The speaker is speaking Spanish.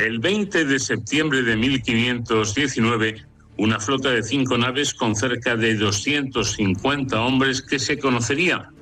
El 20 de septiembre de 1519, una flota de 5 naves con cerca de 250 hombres que se conocería